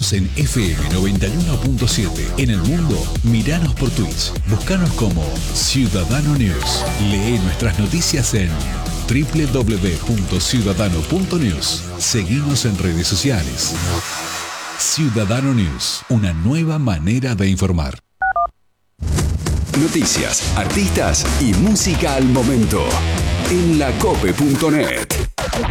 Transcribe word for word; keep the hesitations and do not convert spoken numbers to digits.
Seguinos en F M noventa y uno punto siete. En el mundo, miranos por Twitch. Búscanos como Ciudadano News. Lee nuestras noticias en doble u doble u doble u punto ciudadano punto news. Seguinos en redes sociales. Ciudadano News, una nueva manera de informar. Noticias, artistas y música al momento en lacope punto net.